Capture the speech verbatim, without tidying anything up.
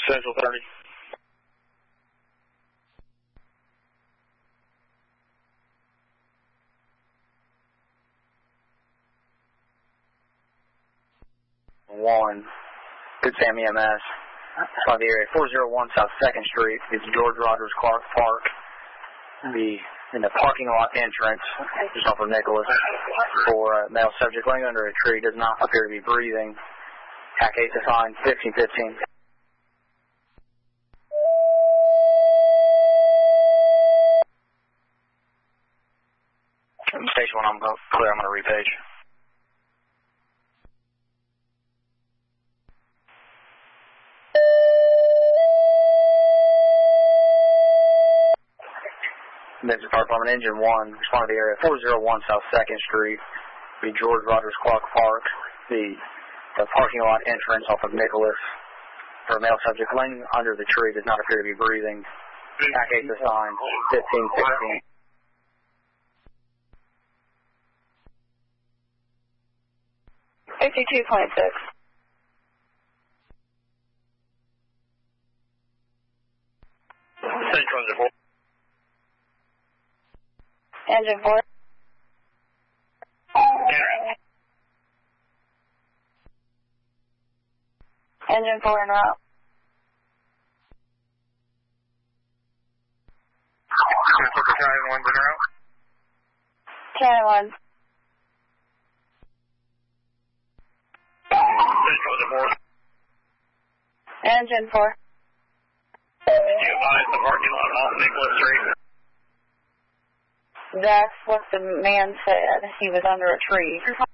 Central thirty. One. Good Sam E M S. By the area four oh one South second Street. It's George Rogers Clark Park. The in the parking lot entrance, just off of Nicholas, for a male subject laying under a tree, does not appear to be breathing. T A C eight assigned, fifteen fifteen. Station one, I'm clear, I'm going to repage. Midget Fire Department, Engine one, respond to the area four oh one South second Street, the George Rogers Clark Park, the, the parking lot entrance off of Nicholas, for a male subject laying under the tree, does not appear to be breathing. T A C eight assigned, fifteen sixteen. fifty-two twenty-six. Central Engine four. Engine four. Engine four en route. Central Battalion one, en route. Cannon one. Central Engine four. Engine four. You advise the parking lot off Nicholas Street. That's what the man said. He was under a tree.